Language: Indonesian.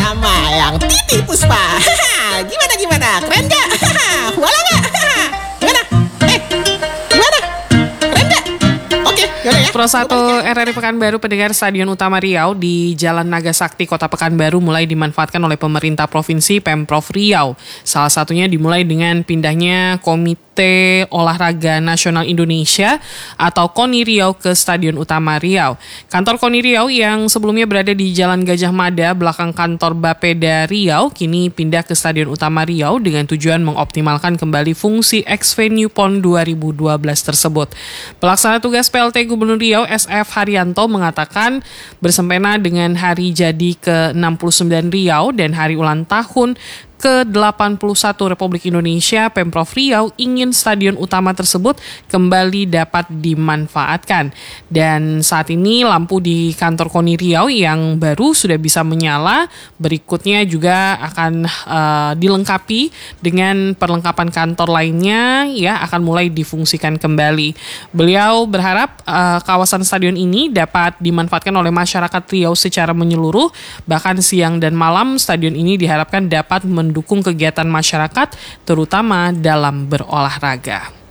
sama yang Titi Puspa. Gimana? Keren gak? Wala gak? Gimana? Gimana? Keren gak? Oke, yaudah ya. Pro 1 RRI Pekanbaru pendengar Stadion Utama Riau di Jalan Nagasakti Kota Pekanbaru mulai dimanfaatkan oleh pemerintah provinsi Pemprov Riau. Salah satunya dimulai dengan pindahnya Komite Olahraga Nasional Indonesia atau KONI Riau ke Stadion Utama Riau. Kantor KONI Riau yang sebelumnya berada di Jalan Gajah Mada belakang kantor Bapeda Riau kini pindah ke Stadion Utama Riau dengan tujuan mengoptimalkan kembali fungsi ex-venue PON 2012 tersebut. Pelaksana tugas PLT Gubernur Riau SF Haryanto mengatakan bersempena dengan hari jadi ke-69 Riau dan hari ulang tahun ke-81 Republik Indonesia, Pemprov Riau ingin stadion utama tersebut kembali dapat dimanfaatkan. Dan saat ini lampu di kantor KONI Riau yang baru sudah bisa menyala, berikutnya juga akan dilengkapi dengan perlengkapan kantor lainnya ya akan mulai difungsikan kembali. Beliau berharap kawasan stadion ini dapat dimanfaatkan oleh masyarakat Riau secara menyeluruh, bahkan siang dan malam stadion ini diharapkan dapat mendukung kegiatan masyarakat terutama dalam berolahraga.